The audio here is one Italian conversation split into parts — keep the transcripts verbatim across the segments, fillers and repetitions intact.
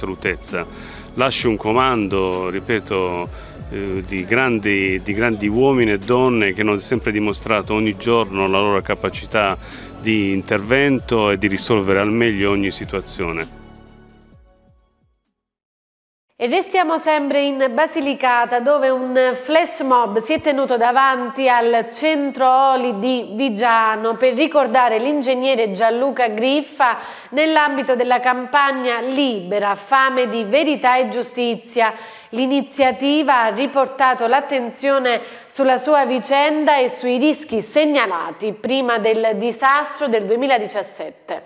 salutezza. Lasci un comando, ripeto, eh, di, grandi, di grandi uomini e donne che hanno sempre dimostrato ogni giorno la loro capacità di intervento e di risolvere al meglio ogni situazione. E restiamo sempre in Basilicata, dove un flash mob si è tenuto davanti al centro oli di Viggiano per ricordare l'ingegnere Gianluca Griffa nell'ambito della campagna Libera, fame di verità e giustizia. L'iniziativa ha riportato l'attenzione sulla sua vicenda e sui rischi segnalati prima del disastro del duemiladiciassette.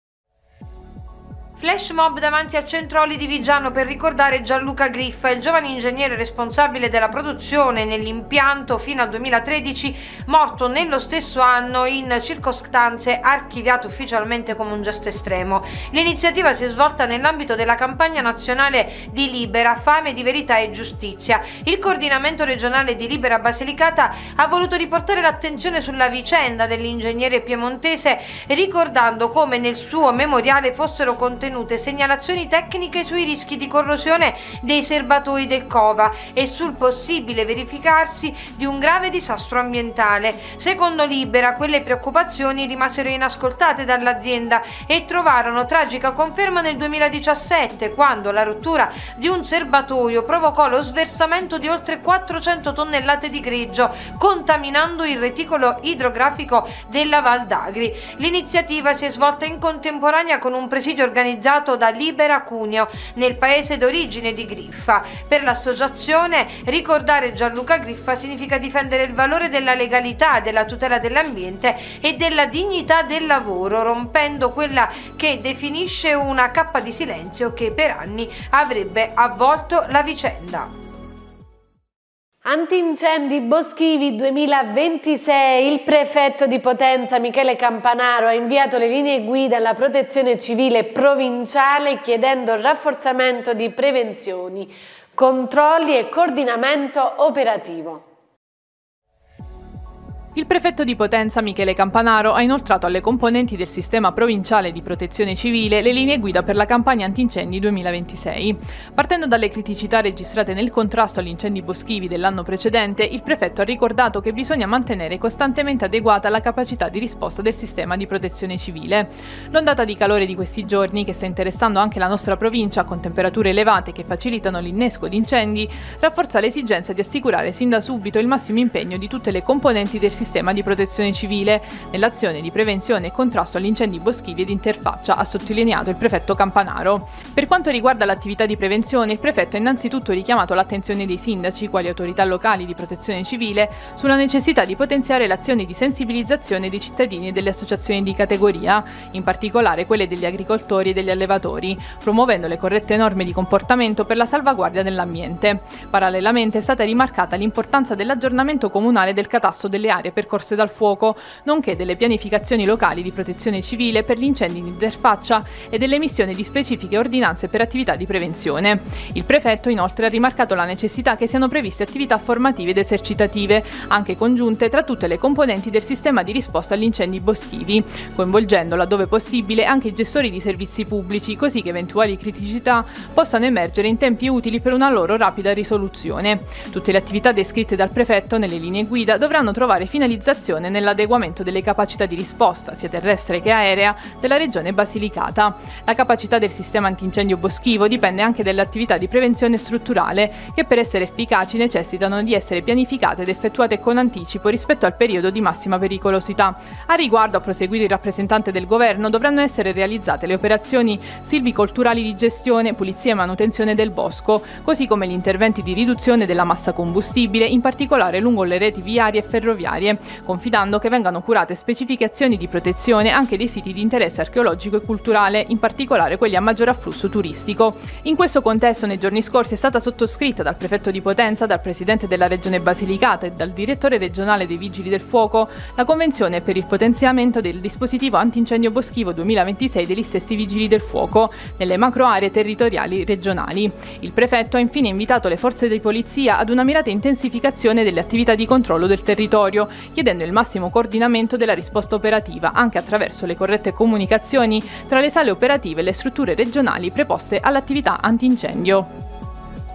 Flash mob davanti al centro oli di Viggiano per ricordare Gianluca Griffa, il giovane ingegnere responsabile della produzione nell'impianto fino al duemilatredici, morto nello stesso anno in circostanze archiviate ufficialmente come un gesto estremo. L'iniziativa si è svolta nell'ambito della campagna nazionale di Libera, fame di verità e giustizia. Il coordinamento regionale di Libera Basilicata ha voluto riportare l'attenzione sulla vicenda dell'ingegnere piemontese, ricordando come nel suo memoriale fossero contenute segnalazioni tecniche sui rischi di corrosione dei serbatoi del Cova e sul possibile verificarsi di un grave disastro ambientale. Secondo Libera, quelle preoccupazioni rimasero inascoltate dall'azienda e trovarono tragica conferma nel duemiladiciassette, quando la rottura di un serbatoio provocò lo sversamento di oltre quattrocento tonnellate di greggio, contaminando il reticolo idrografico della Val d'Agri. L'iniziativa si è svolta in contemporanea con un presidio organizzato da Libera Cuneo, nel paese d'origine di Griffa. Per l'associazione, ricordare Gianluca Griffa significa difendere il valore della legalità, della tutela dell'ambiente e della dignità del lavoro, rompendo quella che definisce una cappa di silenzio che per anni avrebbe avvolto la vicenda. Antincendi boschivi duemilaventisei. Il prefetto di Potenza Michele Campanaro ha inviato le linee guida alla Protezione Civile provinciale chiedendo il rafforzamento di prevenzioni, controlli e coordinamento operativo. Il prefetto di Potenza Michele Campanaro ha inoltrato alle componenti del sistema provinciale di protezione civile le linee guida per la campagna antincendi duemilaventisei. Partendo dalle criticità registrate nel contrasto agli incendi boschivi dell'anno precedente, il prefetto ha ricordato che bisogna mantenere costantemente adeguata la capacità di risposta del sistema di protezione civile. L'ondata di calore di questi giorni, che sta interessando anche la nostra provincia con temperature elevate che facilitano l'innesco di incendi, rafforza l'esigenza di assicurare sin da subito il massimo impegno di tutte le componenti del sistema sistema di protezione civile nell'azione di prevenzione e contrasto agli incendi boschivi ed interfaccia, ha sottolineato il prefetto Campanaro. Per quanto riguarda l'attività di prevenzione, il prefetto ha innanzitutto richiamato l'attenzione dei sindaci, quali autorità locali di protezione civile, sulla necessità di potenziare l'azione di sensibilizzazione dei cittadini e delle associazioni di categoria, in particolare quelle degli agricoltori e degli allevatori, promuovendo le corrette norme di comportamento per la salvaguardia dell'ambiente. Parallelamente è stata rimarcata l'importanza dell'aggiornamento comunale del catasto delle aree percorse dal fuoco, nonché delle pianificazioni locali di protezione civile per gli incendi in interfaccia e dell'emissione di specifiche ordinanze per attività di prevenzione. Il prefetto inoltre ha rimarcato la necessità che siano previste attività formative ed esercitative, anche congiunte tra tutte le componenti del sistema di risposta agli incendi boschivi, coinvolgendo laddove possibile anche i gestori di servizi pubblici, così che eventuali criticità possano emergere in tempi utili per una loro rapida risoluzione. Tutte le attività descritte dal prefetto nelle linee guida dovranno trovare finalizzazione nell'adeguamento delle capacità di risposta, sia terrestre che aerea, della regione Basilicata. La capacità del sistema antincendio boschivo dipende anche dalle attività di prevenzione strutturale, che per essere efficaci necessitano di essere pianificate ed effettuate con anticipo rispetto al periodo di massima pericolosità. A riguardo, ha proseguito il rappresentante del governo, dovranno essere realizzate le operazioni silvicolturali di gestione, pulizia e manutenzione del bosco, così come gli interventi di riduzione della massa combustibile, in particolare lungo le reti viarie e ferroviarie, confidando che vengano curate specifiche azioni di protezione anche dei siti di interesse archeologico e culturale, in particolare quelli a maggior afflusso turistico. In questo contesto, nei giorni scorsi è stata sottoscritta dal prefetto di Potenza, dal presidente della regione Basilicata e dal direttore regionale dei Vigili del Fuoco la convenzione per il potenziamento del dispositivo antincendio boschivo duemilaventisei degli stessi Vigili del Fuoco nelle macro aree territoriali regionali. Il prefetto ha infine invitato le forze di polizia ad una mirata intensificazione delle attività di controllo del territorio, chiedendo il massimo coordinamento della risposta operativa, anche attraverso le corrette comunicazioni tra le sale operative e le strutture regionali preposte all'attività antincendio.